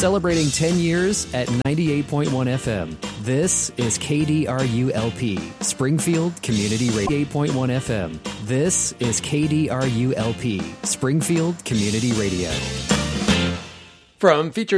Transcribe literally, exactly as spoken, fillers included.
Celebrating ten years at ninety-eight point one F M. This is K D R U L P, Springfield Community Radio. eight point one F M. This is K D R U L P, Springfield Community Radio. From Feature